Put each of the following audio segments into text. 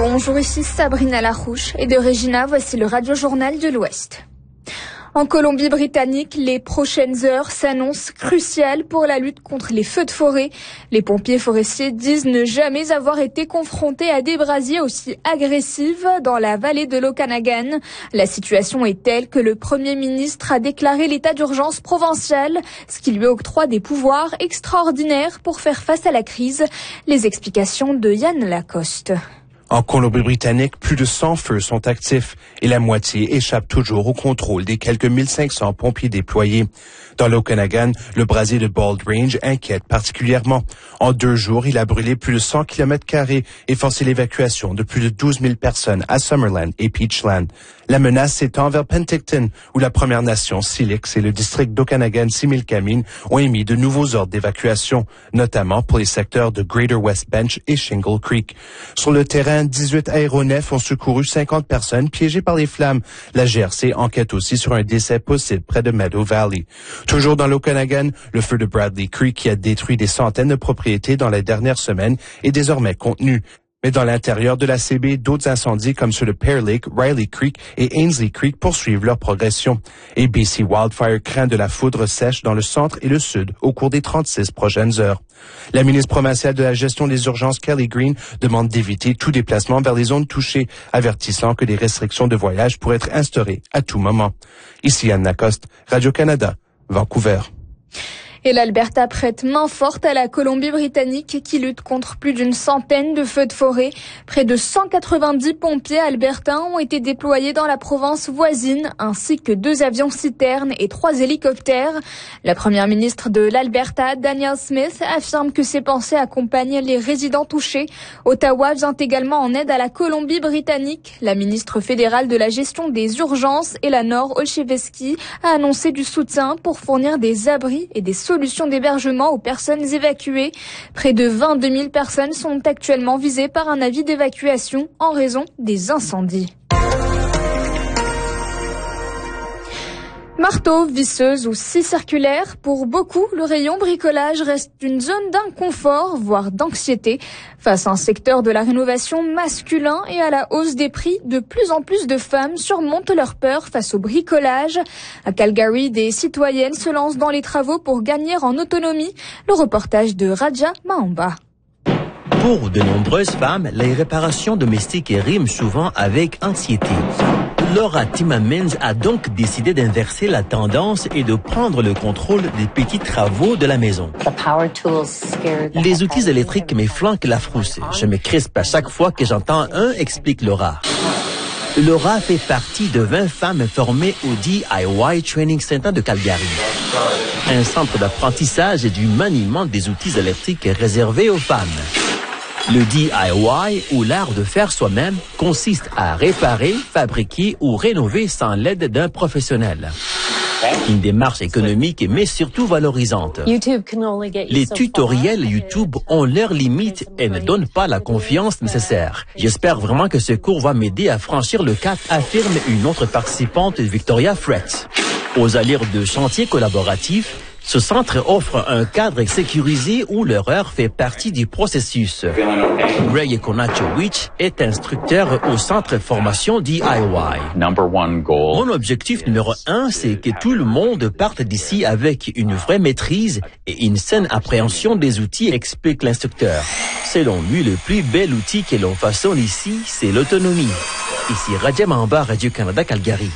Bonjour, ici Sabrina Larouche et de Regina, voici le Radio-Journal de l'Ouest. En Colombie-Britannique, les prochaines heures s'annoncent cruciales pour la lutte contre les feux de forêt. Les pompiers forestiers disent ne jamais avoir été confrontés à des brasiers aussi agressifs dans la vallée de l'Okanagan. La situation est telle que le Premier ministre a déclaré l'état d'urgence provincial, ce qui lui octroie des pouvoirs extraordinaires pour faire face à la crise. Les explications de Yann Lacoste. En Colombie-Britannique, plus de 100 feux sont actifs et la moitié échappe toujours au contrôle des quelques 1500 pompiers déployés. Dans l'Okanagan, le brasier de Bald Range inquiète particulièrement. En 2 jours, il a brûlé plus de 100 km² et forcé l'évacuation de plus de 12 000 personnes à Summerland et Peachland. La menace s'étend vers Penticton, où la Première Nation Syilx et le district d'Okanagan-Similkameen ont émis de nouveaux ordres d'évacuation, notamment pour les secteurs de Greater West Bench et Shingle Creek. Sur le terrain, 18 aéronefs ont secouru 50 personnes piégées par les flammes. La GRC enquête aussi sur un décès possible près de Meadow Valley. Toujours dans l'Okanagan, le feu de Bradley Creek qui a détruit des centaines de propriétés dans les dernières semaines est désormais contenu. Mais dans l'intérieur de la CB, d'autres incendies comme ceux de Pear Lake, Riley Creek et Ainsley Creek poursuivent leur progression. Et BC Wildfire craint de la foudre sèche dans le centre et le sud au cours des 36 prochaines heures. La ministre provinciale de la gestion des urgences, Kelly Green, demande d'éviter tout déplacement vers les zones touchées, avertissant que des restrictions de voyage pourraient être instaurées à tout moment. Ici Anne Lacoste, Radio-Canada, Vancouver. Et l'Alberta prête main forte à la Colombie-Britannique qui lutte contre plus d'une centaine de feux de forêt. Près de 190 pompiers albertains ont été déployés dans la province voisine, ainsi que 2 avions citernes et 3 hélicoptères. La première ministre de l'Alberta, Danielle Smith, affirme que ses pensées accompagnent les résidents touchés. Ottawa vient également en aide à la Colombie-Britannique. La ministre fédérale de la gestion des urgences, Eleanor Olszewski, a annoncé du soutien pour fournir des abris et des solutions d'hébergement aux personnes évacuées. Près de 22 000 personnes sont actuellement visées par un avis d'évacuation en raison des incendies. Marteau, visseuse ou scie circulaire, pour beaucoup, le rayon bricolage reste une zone d'inconfort, voire d'anxiété. Face à un secteur de la rénovation masculin et à la hausse des prix, de plus en plus de femmes surmontent leur peur face au bricolage. À Calgary, des citoyennes se lancent dans les travaux pour gagner en autonomie. Le reportage de Raja Mahamba. Pour de nombreuses femmes, les réparations domestiques riment souvent avec anxiété. Laura Timmermans a donc décidé d'inverser la tendance et de prendre le contrôle des petits travaux de la maison. Les outils électriques me flanquent la frousse. Je me crispe à chaque fois que j'entends un, explique Laura. Laura fait partie de 20 femmes formées au DIY Training Center de Calgary. Un centre d'apprentissage et du maniement des outils électriques réservé aux femmes. Le DIY, ou l'art de faire soi-même, consiste à réparer, fabriquer ou rénover sans l'aide d'un professionnel. Une démarche économique mais surtout valorisante. Les tutoriels YouTube ont leurs limites et ne donnent pas la confiance nécessaire. J'espère vraiment que ce cours va m'aider à franchir le cap, affirme une autre participante, Victoria Fretz. Aux allures de chantier collaboratif, ce centre offre un cadre sécurisé où l'erreur fait partie du processus. Greg Konachowicz est instructeur au centre formation DIY. Mon objectif numéro 1, c'est que tout le monde parte d'ici avec une vraie maîtrise et une saine appréhension des outils, explique l'instructeur. Selon lui, le plus bel outil que l'on façonne ici, c'est l'autonomie. Ici Raja Mahamba, Radio-Canada, Calgary.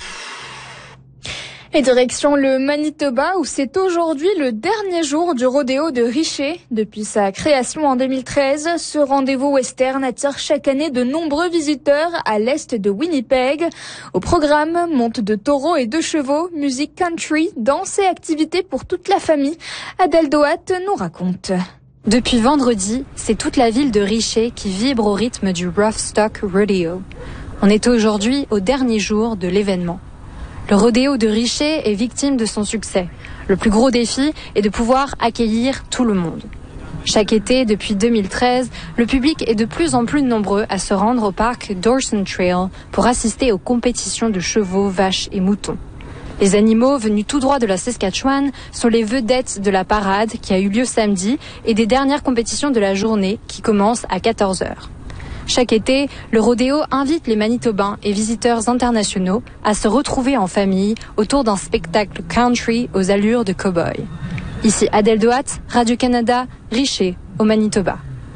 Et direction le Manitoba où c'est aujourd'hui le dernier jour du rodéo de Richer. Depuis sa création en 2013, ce rendez-vous western attire chaque année de nombreux visiteurs à l'est de Winnipeg. Au programme, monte de taureaux et de chevaux, musique country, danse et activités pour toute la famille. Adèle Doat nous raconte. Depuis vendredi, c'est toute la ville de Richer qui vibre au rythme du Rough Stock Rodeo. On est aujourd'hui au dernier jour de l'événement. Le rodéo de Richer est victime de son succès. Le plus gros défi est de pouvoir accueillir tout le monde. Chaque été, depuis 2013, le public est de plus en plus nombreux à se rendre au parc Dawson Trail pour assister aux compétitions de chevaux, vaches et moutons. Les animaux venus tout droit de la Saskatchewan sont les vedettes de la parade qui a eu lieu samedi et des dernières compétitions de la journée qui commencent à 14h. Chaque été, le rodéo invite les Manitobains et visiteurs internationaux à se retrouver en famille autour d'un spectacle country aux allures de cow-boy. Ici Adèle Doat, Radio-Canada, Richer, au Manitoba.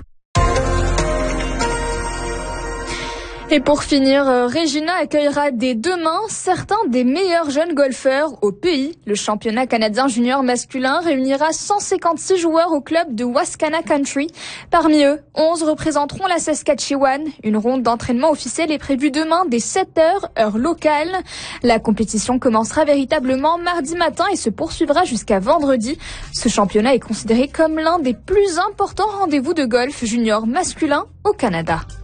Et pour finir, Regina accueillera dès demain certains des meilleurs jeunes golfeurs au pays. Le championnat canadien junior masculin réunira 156 joueurs au club de Wascana Country. Parmi eux, 11 représenteront la Saskatchewan. Une ronde d'entraînement officielle est prévue demain dès 7h, heure locale. La compétition commencera véritablement mardi matin et se poursuivra jusqu'à vendredi. Ce championnat est considéré comme l'un des plus importants rendez-vous de golf junior masculin au Canada.